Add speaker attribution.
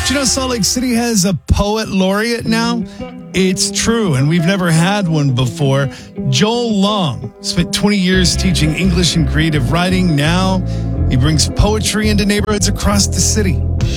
Speaker 1: Do you know Salt Lake City has a poet laureate now? It's true, and we've never had one before. Joel Long spent 20 years teaching English and creative writing. Now he brings poetry into neighborhoods across the city.